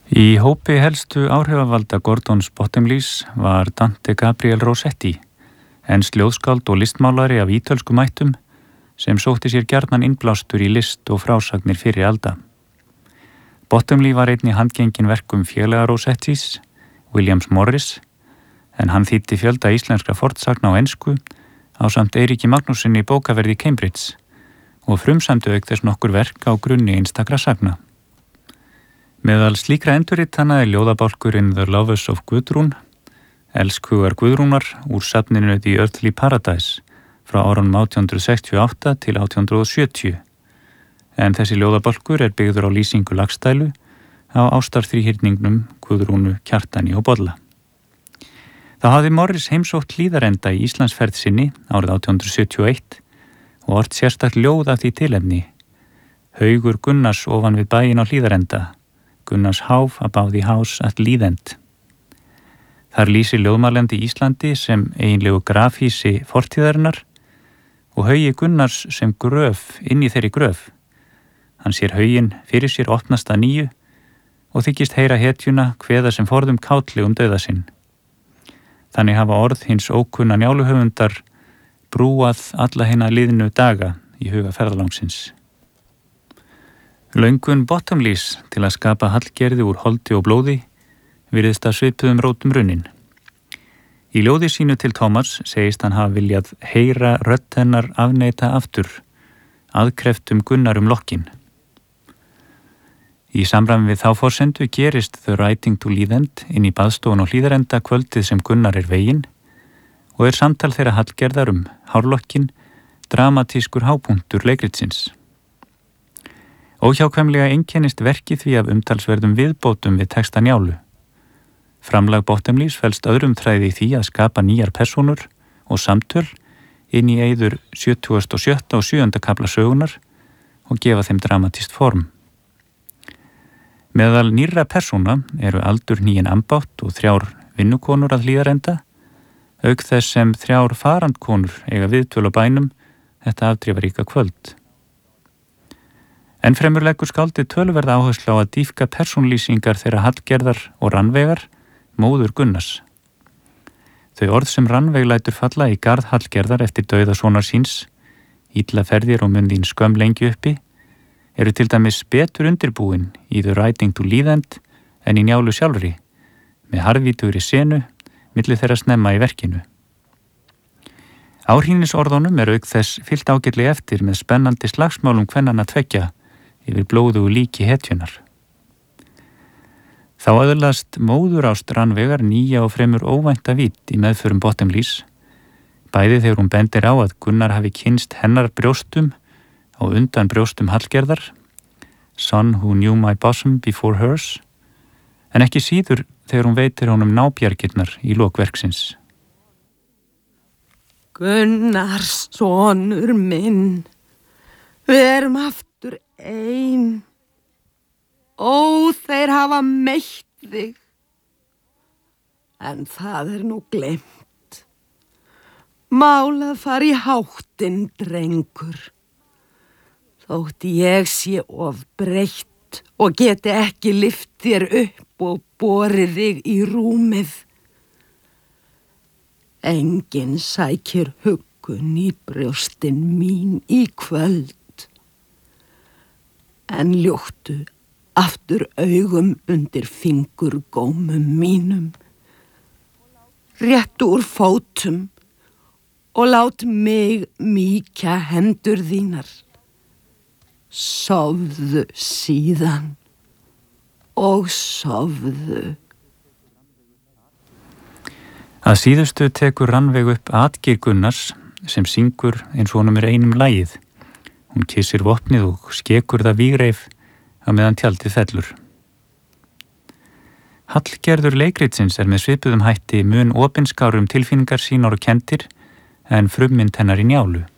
Í hópi helstu áhrifavalda Gordons Bottomleys var Dante Gabriel Rossetti, ensk ljóðskáld og listmálari af ítölskum ættum sem sótti sér gjarnan innblástur í list og frásagnir fyrir alda. Bottomley var einnig handgengin verkum félaga Rossettis, Williams Morris, en hann þýddi fjölda íslenskra fornsagna á ensku ásamt Eiríki Magnússyni bókaverði í Cambridge og frumsamdi auk þess nokkur verk á grunni einstakra sagna. Meðal slíkra endurritana ljóðabálkurinn The Lovers of Guðrún, Elskhugar Guðrúnar úr safninu The Earthly Paradise frá árunum 1868 til 1870, en þessi ljóðabálkur byggður á lýsingu Laxdælu á ástarþríhyrningnum Guðrúnu, Kjartani og Bolla. Þá hafði Morris heimsótt Hlíðarenda í Íslandsferð sinni árið 1871 og ort sérstakt ljóð af því tilefni, Haugur Gunnars ofan við bæinn á Hlíðarenda, Gunnars Háf about the house at Líðend. Þar lýsir ljóðmælandi Íslandi sem eiginlegu grafhýsi fortíðarinnar og haugi Gunnars sem gröf inn í þeirri gröf. Hann sér hauginn fyrir sér opnast að nýju og þykist heyra hetjuna kveða sem forðum kátli dauða sinn. Þannig hafa orð hins ókunna Njáluhöfundar brúað alla hina liðnu daga í huga ferðalangsins. Löngun Bottomleys til að skapa hallgerði úr holdi og blóði virðist að svipuðum rótum runnin. Í ljóði sínu til Thomas segist hann hafa viljað heyra rödd hennar afneita aftur, aðkreftum Gunnar lokkin. Í samræmi við þá forsendu gerist The Riding to Líðend inn í baðstofun og Hlíðarenda kvöldið sem Gunnar veginn og samtal þeirra hallgerðar hárlokkin dramatískur hápunktur leikritsins. Óhjákvæmlega einkennist verkið því af umtalsverðum viðbótum við texta Njálu. Framlag Bottomleys felst öðrum þræði í því að skapa nýjar persónur og samtöl inn í eyður 77. og 7. kafla sögunar og gefa þeim dramatískt form. Meðal nýrra persóna Aldur Nýjan Ambátt og 3 vinnukonur að Hlíðarenda, auk þess sem 3 farandkonur eiga viðtöl á bænum þetta afdrifaríka kvöld. Ennfremur leggur skáldið töluverða áherslu á að dýpka persónlýsingar þeirra Hallgerðar og Rannveigar, móður Gunnars. Þau orð sem Rannveig lætur falla í garð Hallgerðar eftir dauða sonar síns, illa ferðir og mun þín skömm lengi uppi, til dæmis betur undirbúin í The Riding to Líðend en í Njálu sjálfri, með harðvítugri senu milli þeirra snemma í verkinu. Áhrýnisorðunum auk þess fyllt ágætlega eftir með spennandi slagsmálum kvennanna tveggja yfir blóðugu líki hetjunar. Þá öðlast móðurást Rannveigar nýja og fremur óvænta vídd í meðförum Bottomleys, bæði þegar hún bendir á að Gunnar hafi kynst hennar brjóstum á undan brjóstum Hallgerðar, Son who knew my bosom before hers, en ekki síður þegar hún veitir honum nábjargirnar í lok verksins. Gunnars sonur minn, við erum aftur ein. Ó, þeir hafa meitt þig, en það nú gleymt. Málað far í háttinn, drengur. Þótt ég sé of breytt og geti ekki lyft þér upp og borið þig í rúmið. Enginn sækir huggun í brjóstin mín í kvöld, en ljóttu aftur augum undir fingurgómum mínum, réttu úr fótum og lát mig mýkja hendur þínar. Sofðu síðan og sofðu. Að síðustu tekur Rannveig upp atgir Gunnars sem syngur eins og honum einum lagið. Hún kyssir vopnið og skekur það vígreif á meðan tjaldið fellur. Hallgerður leikritsins með svipuðum hætti mun opinskárum tilfinningar sínar og kenndir en frummynd hennar í Njálu.